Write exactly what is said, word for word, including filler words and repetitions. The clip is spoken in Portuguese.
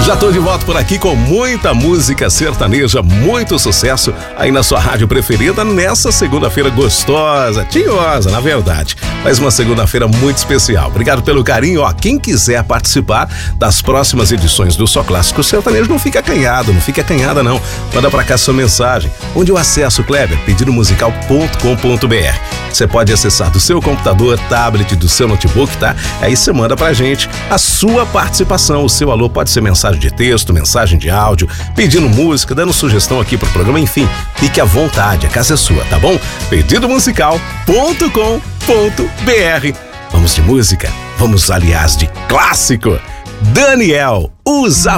Já tô de volta por aqui com muita música sertaneja, muito sucesso aí na sua rádio preferida nessa segunda-feira gostosa, tinhosa, na verdade. Mas uma segunda-feira muito especial. Obrigado pelo carinho. Ó, quem quiser participar das próximas edições do Só Clássico Sertanejo, não fica acanhado, não fica acanhada não. Manda pra cá sua mensagem. Onde eu acesso, Kleber? pedido musical ponto com ponto b r. Você pode acessar do seu computador, tablet, do seu notebook, tá? Aí você manda pra gente a sua participação. O seu alô pode ser mensagem de texto, mensagem de áudio, pedindo música, dando sugestão aqui pro programa, enfim, fique à vontade, a casa é sua, tá bom? pedido musical ponto com ponto b r. Vamos de música? Vamos, aliás, de clássico. Daniel, usa